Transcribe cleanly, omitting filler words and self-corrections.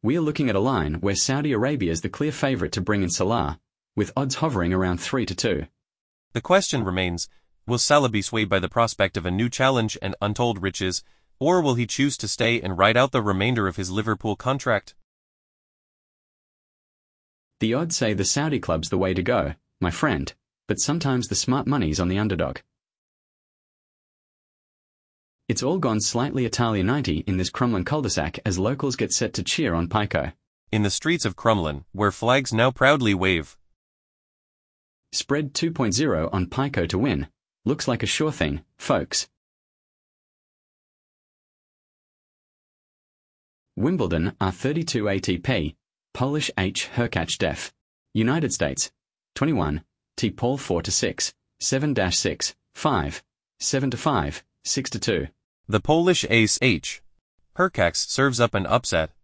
We are looking at a line where Saudi Arabia is the clear favorite to bring in Salah, with odds hovering around 3-2. The question remains, will Salah be swayed by the prospect of a new challenge and untold riches, or will he choose to stay and ride out the remainder of his Liverpool contract? The odds say the Saudi club's the way to go, my friend, but sometimes the smart money's on the underdog. It's all gone slightly Italia 90 in this Crumlin cul-de-sac as locals get set to cheer on Pico. In the streets of Crumlin, where flags now proudly wave. Spread 2.0 on Pico to win. Looks like a sure thing, folks. Wimbledon R32 ATP, Polish H Hurkacz Def. United States, 21, T Paul 4-6, 7-6, 5, 7-5, 6-2. The Polish ace H. Hurkacz serves up an upset,